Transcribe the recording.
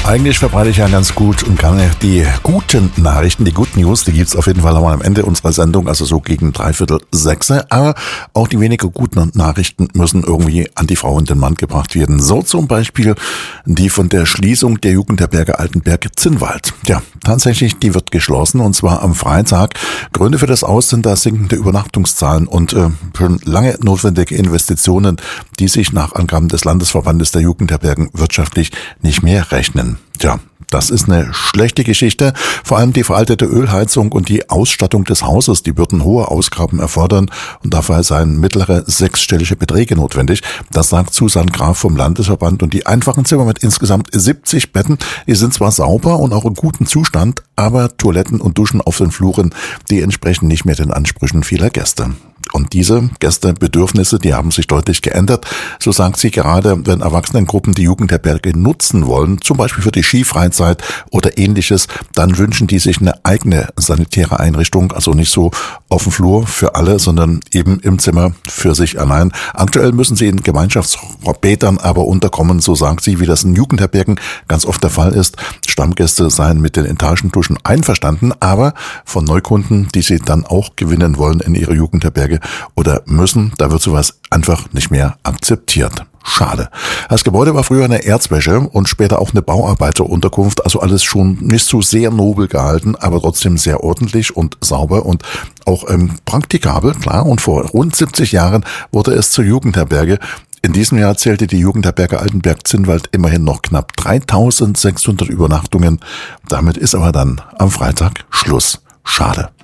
Eigentlich verbreite ich ja ganz gut und gerne die guten Nachrichten, die Good News, die gibt's auf jeden Fall einmal am Ende unserer Sendung, also so gegen 5:45. Aber auch die weniger guten Nachrichten müssen irgendwie an die Frau und den Mann gebracht werden. So zum Beispiel die von der Schließung der Jugendherberge Altenberg-Zinnwald. Ja, tatsächlich, die wird geschlossen und zwar am Freitag. Gründe für das Aus sind da sinkende Übernachtungszahlen und schon lange notwendige Investitionen, die sich nach Angaben des Landesverbandes der Jugendherbergen wirtschaftlich nicht mehr rechnen. Tja, das ist eine schlechte Geschichte. Vor allem die veraltete Ölheizung und die Ausstattung des Hauses, die würden hohe Ausgaben erfordern und dafür seien mittlere sechsstellige Beträge notwendig. Das sagt Susanne Graf vom Landesverband. Und die einfachen Zimmer mit insgesamt 70 Betten, die sind zwar sauber und auch in gutem Zustand, aber Toiletten und Duschen auf den Fluren, die entsprechen nicht mehr den Ansprüchen vieler Gäste. Und diese Gästebedürfnisse, die haben sich deutlich geändert. So sagt sie, gerade wenn Erwachsenengruppen die Jugendherberge nutzen wollen, zum Beispiel für die Skifreizeit oder ähnliches, dann wünschen die sich eine eigene sanitäre Einrichtung, also nicht so auf dem Flur für alle, sondern eben im Zimmer für sich allein. Aktuell müssen sie in Gemeinschaftsbädern aber unterkommen, so sagt sie, wie das in Jugendherbergen ganz oft der Fall ist. Stammgäste seien mit den Etagenduschen einverstanden, aber von Neukunden, die sie dann auch gewinnen wollen in ihre Jugendherberge, oder müssen, da wird sowas einfach nicht mehr akzeptiert. Schade. Das Gebäude war früher eine Erzwäsche und später auch eine Bauarbeiterunterkunft, also alles schon nicht so sehr nobel gehalten, aber trotzdem sehr ordentlich und sauber und auch praktikabel, klar. Und vor rund 70 Jahren wurde es zur Jugendherberge. In diesem Jahr zählte die Jugendherberge Altenberg-Zinnwald immerhin noch knapp 3.600 Übernachtungen. Damit ist aber dann am Freitag Schluss. Schade.